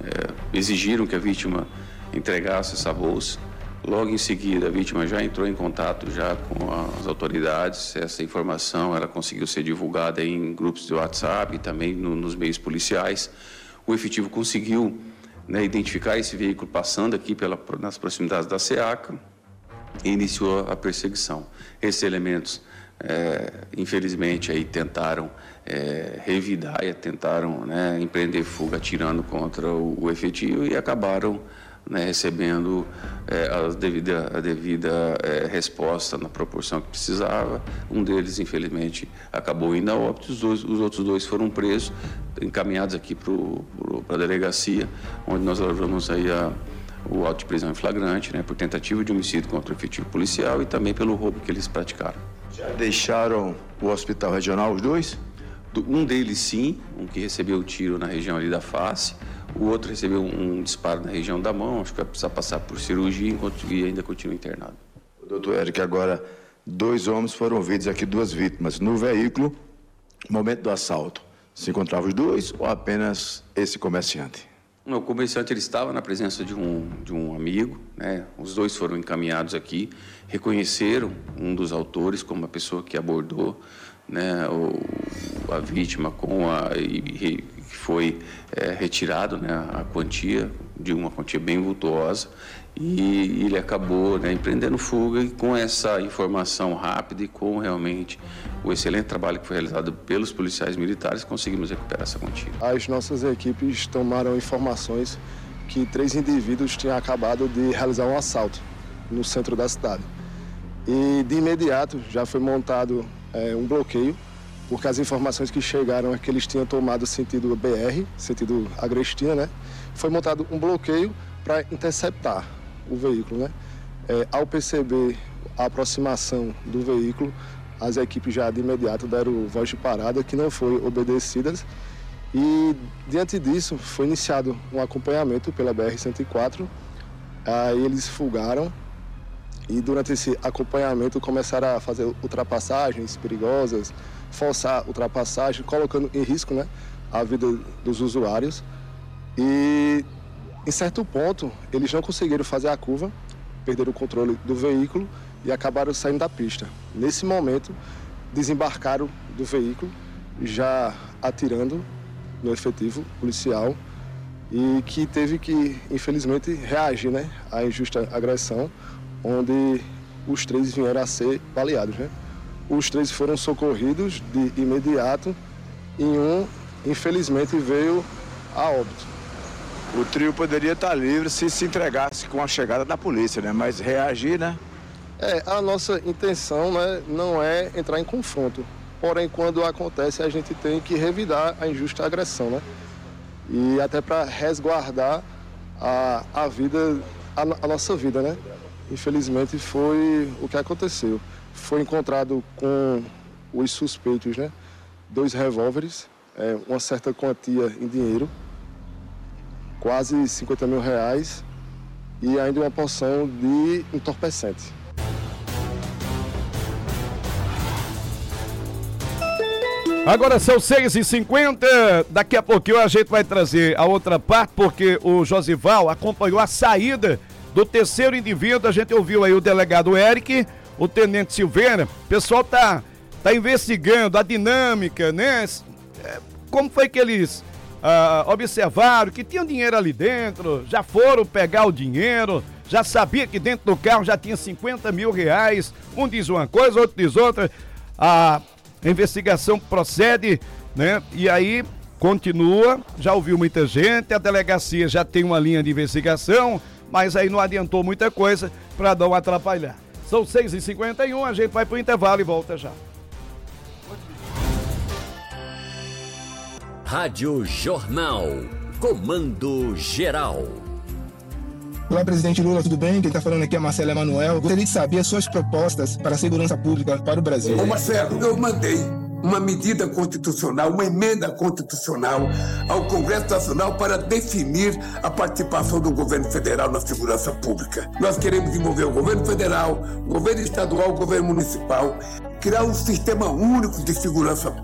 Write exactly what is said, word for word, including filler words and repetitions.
é, exigiram que a vítima entregasse essa bolsa. Logo em seguida, a vítima já entrou em contato já com as autoridades. Essa informação ela conseguiu ser divulgada em grupos de WhatsApp e também no, nos meios policiais. O efetivo conseguiu, né, identificar esse veículo passando aqui pela, nas proximidades da SEACA e iniciou a perseguição. Esses elementos, é, infelizmente, aí tentaram é, revidar e tentaram, né, empreender fuga atirando contra o, o efetivo e acabaram, né, recebendo é, a devida, a devida é, resposta na proporção que precisava. Um deles, infelizmente, acabou indo a óbito, os, dois, os outros dois foram presos, encaminhados aqui para a delegacia, onde nós levamos aí a, o auto de prisão em flagrante, né, por tentativa de homicídio contra o efetivo policial e também pelo roubo que eles praticaram. Já deixaram o hospital regional, os dois? Um deles, sim, um que recebeu o tiro na região ali da face. O outro recebeu um disparo na região da mão, acho que vai precisar passar por cirurgia enquanto e ainda continua internado. Doutor Eric, agora dois homens foram ouvidos aqui, duas vítimas. No veículo, no momento do assalto, se encontravam os dois ou apenas esse comerciante? Não, o comerciante ele estava na presença de um, de um amigo, né? Os dois foram encaminhados aqui, reconheceram um dos autores como a pessoa que abordou, né, o, a vítima com a... E, e, que foi é, retirado, né, a quantia, de uma quantia bem vultuosa, e ele acabou, né, empreendendo fuga e com essa informação rápida e com realmente o excelente trabalho que foi realizado pelos policiais militares, conseguimos recuperar essa quantia. As nossas equipes tomaram informações que três indivíduos tinham acabado de realizar um assalto no centro da cidade. E de imediato já foi montado é, um bloqueio, porque as informações que chegaram é que eles tinham tomado sentido B R, sentido Agrestina, né? Foi montado um bloqueio para interceptar o veículo, né? É, ao perceber a aproximação do veículo, as equipes já de imediato deram voz de parada, que não foi obedecida. E, diante disso, foi iniciado um acompanhamento pela B R cento e quatro. Aí eles fugaram e, durante esse acompanhamento, começaram a fazer ultrapassagens perigosas, forçar ultrapassagem, colocando em risco, né, a vida dos usuários. E, em certo ponto, eles não conseguiram fazer a curva, perderam o controle do veículo e acabaram saindo da pista. Nesse momento, desembarcaram do veículo, já atirando no efetivo policial e que teve que, infelizmente, reagir, né, à injusta agressão, onde os três vieram a ser baleados, né? Os três foram socorridos de imediato e um, infelizmente, veio a óbito. O trio poderia estar livre se se entregasse com a chegada da polícia, né? Mas reagir, né? É, a nossa intenção, né, não é entrar em confronto. Porém, quando acontece, a gente tem que revidar a injusta agressão, né? E até para resguardar a, a vida, a, a nossa vida, né? Infelizmente, foi o que aconteceu. Foi encontrado com os suspeitos, né, dois revólveres, é, uma certa quantia em dinheiro, quase cinquenta mil reais, e ainda uma porção de entorpecente. Agora são seis e cinquenta, daqui a pouquinho a gente vai trazer a outra parte, porque o Josival acompanhou a saída do terceiro indivíduo. A gente ouviu aí o delegado Eric, o tenente Silveira. O pessoal tá, tá investigando a dinâmica, né? Como foi que eles ah, observaram que tinha dinheiro ali dentro, já foram pegar o dinheiro, já sabia que dentro do carro já tinha cinquenta mil reais. Um diz uma coisa, outro diz outra. A investigação procede, né? E aí continua, já ouviu muita gente, a delegacia já tem uma linha de investigação, mas aí não adiantou muita coisa para não atrapalhar. São seis e cinquenta e um, a gente vai pro intervalo e volta já. Rádio Jornal, Comando Geral. Olá, presidente Lula, tudo bem? Quem está falando aqui é Marcelo Emanuel. Gostaria de saber as suas propostas para a segurança pública para o Brasil. Ô Marcelo, eu mandei uma medida constitucional, uma emenda constitucional ao Congresso Nacional para definir a participação do governo federal na segurança pública. Nós queremos envolver o governo federal, o governo estadual, o governo municipal, criar um sistema único de segurança pública.